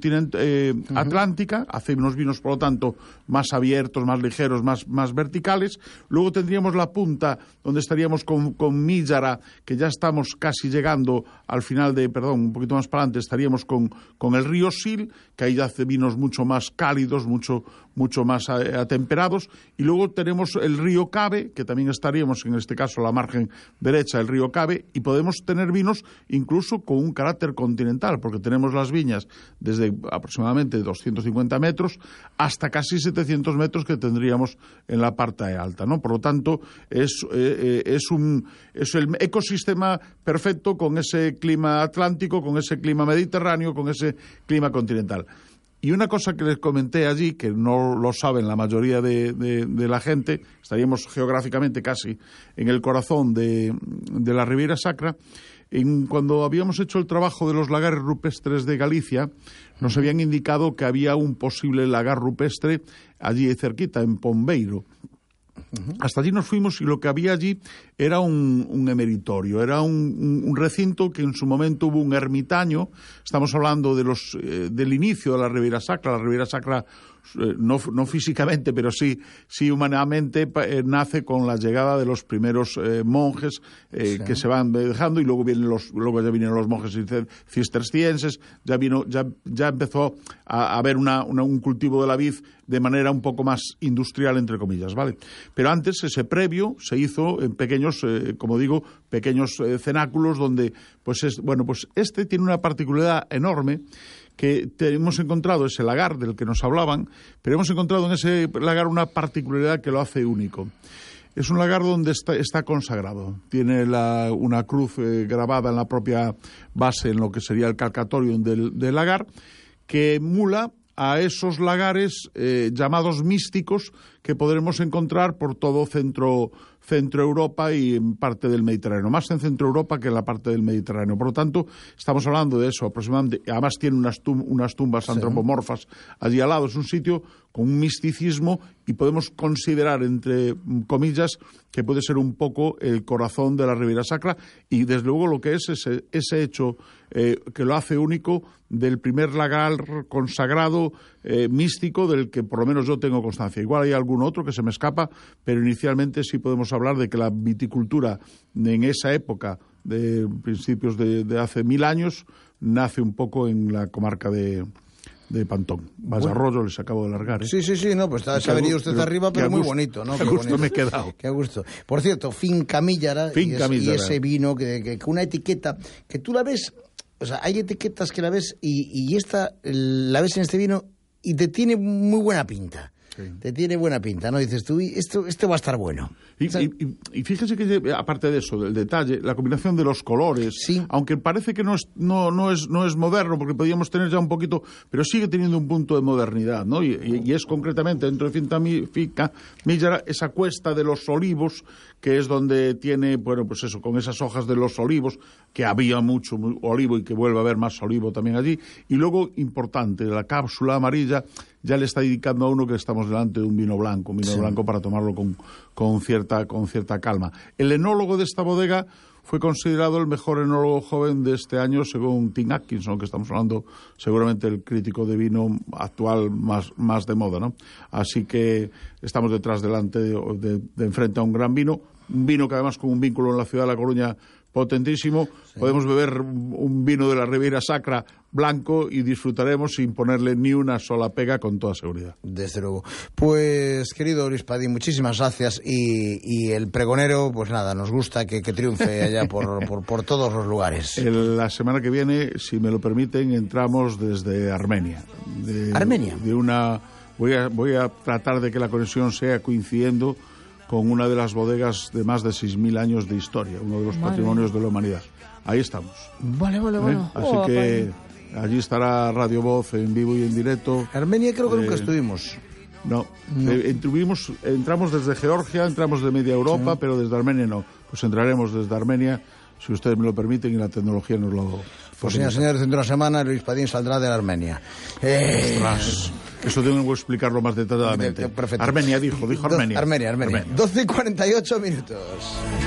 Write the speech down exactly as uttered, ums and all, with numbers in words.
continente eh, uh-huh. atlántica, hace unos vinos, por lo tanto, más abiertos, más ligeros, más, más verticales. Luego tendríamos la punta, donde estaríamos con, con Millara, que ya estamos casi llegando al final de, perdón, un poquito más para adelante, estaríamos con, con el río Sil, que ahí ya hace vinos mucho más cálidos, mucho, mucho más atemperados. Y luego tenemos el río Cabe, que también estaríamos, en este caso, a la margen derecha del río Cabe, y podemos tener vinos incluso con un carácter continental, porque tenemos las viñas desde aproximadamente doscientos cincuenta metros hasta casi setecientos metros que tendríamos en la parte alta, ¿no? Por lo tanto, es, eh, es, un, es el ecosistema perfecto con ese clima atlántico, con ese clima mediterráneo, con ese clima continental. Y una cosa que les comenté allí, que no lo saben la mayoría de, de, de la gente, estaríamos geográficamente casi en el corazón de, de la Ribeira Sacra. En, cuando habíamos hecho el trabajo de los lagares rupestres de Galicia, nos habían indicado que había un posible lagar rupestre allí cerquita, en Pombeiro. Uh-huh. Hasta allí nos fuimos y lo que había allí era un, un emeritorio, era un, un, un recinto que en su momento hubo un ermitaño. Estamos hablando de los eh, del inicio de la Ribeira Sacra. La Ribeira Sacra, eh, no, no físicamente, pero sí, sí humanamente, eh, nace con la llegada de los primeros eh, monjes eh, sí. que se van dejando, y luego vienen los, luego ya vienen los monjes cistercienses. Ya vino, ya, ya empezó a, a haber una, una, un cultivo de la vid de manera un poco más industrial, entre comillas, ¿vale? Pero antes, ese previo se hizo en pequeños, eh, como digo, pequeños eh, cenáculos donde, pues, es, bueno, pues este tiene una particularidad enorme, que hemos encontrado ese lagar del que nos hablaban, pero hemos encontrado en ese lagar una particularidad que lo hace único. Es un lagar donde está, está consagrado. Tiene la, una cruz eh, grabada en la propia base, en lo que sería el calcatorium del, del lagar, que emula a esos lagares eh, llamados místicos que podremos encontrar por todo centro, centro Europa y en parte del Mediterráneo, más en centro Europa que en la parte del Mediterráneo. Por lo tanto, estamos hablando de eso aproximadamente. Además tiene unas, tum unas tumbas sí. antropomorfas allí al lado. Es un sitio con un misticismo, y podemos considerar, entre comillas, que puede ser un poco el corazón de la Ribeira Sacra, y desde luego lo que es ese, ese hecho eh, que lo hace único del primer lagar consagrado eh, místico del que por lo menos yo tengo constancia. Igual hay algún otro que se me escapa, pero inicialmente sí podemos hablar de que la viticultura en esa época, de principios de, de hace mil años, nace un poco en la comarca de... de Pantón. Vallarroyo bueno. Les acabo de largar, ¿eh? Sí, sí, sí, no, pues está, se ha venido usted pero, arriba, pero muy gusto, bonito, ¿no? Qué gusto bonito. Me he quedado. Qué gusto. Por cierto, Finca Millara, Finca y, es, Millara. y ese vino, que, que, que una etiqueta, que tú la ves, o sea, hay etiquetas que la ves, y, y esta, la ves en este vino, y te tiene muy buena pinta. Sí. Te tiene buena pinta, ¿no? Dices tú, esto, esto va a estar bueno. Y, y, y fíjese que, aparte de eso, del detalle, la combinación de los colores, sí. aunque parece que no es, no, no, es, no es moderno, porque podríamos tener ya un poquito, pero sigue teniendo un punto de modernidad, ¿no? Y, y, y es concretamente dentro de Finca, Finca Millara esa cuesta de los olivos, que es donde tiene, bueno, pues eso, con esas hojas de los olivos, que había mucho olivo y que vuelve a haber más olivo también allí. Y luego, importante, la cápsula amarilla ya le está indicando a uno que estamos delante de un vino blanco, un vino sí. blanco para tomarlo con, con, cierta, con cierta calma. El enólogo de esta bodega fue considerado el mejor enólogo joven de este año, según Tim Atkinson, que estamos hablando seguramente el crítico de vino actual más, más de moda, ¿no? Así que estamos detrás, delante, de, de, de enfrente a un gran vino, un vino que además con un vínculo en la ciudad de La Coruña potentísimo. Sí. Podemos beber un vino de la Ribeira Sacra blanco y disfrutaremos sin ponerle ni una sola pega, con toda seguridad. Desde luego. Pues, querido Luis Padín, muchísimas gracias. Y, y el pregonero, pues nada, nos gusta que, que triunfe allá por, por, por todos los lugares. El, la semana que viene, si me lo permiten, entramos desde Armenia. De, ¿Armenia? De una, voy a, voy a tratar de que la conexión sea coincidiendo con una de las bodegas de más de seis mil años de historia, uno de los vale. patrimonios de la humanidad. Ahí estamos. Vale, vale, vale. ¿Eh? Así oh, que vale. allí estará Radio Voz en vivo y en directo. Armenia creo que eh, nunca estuvimos. No, no. Eh, entuvimos, entramos desde Georgia, entramos de media Europa, sí. pero desde Armenia no. Pues entraremos desde Armenia, si ustedes me lo permiten y la tecnología nos lo... Pues señores, señores, dentro de una semana Luis Padín saldrá de la Armenia. Eh... Eso tengo que explicarlo más detalladamente. Perfecto. Armenia dijo, dijo Armenia. Armenia, Armenia. Armenia. doce y cuarenta y ocho minutos.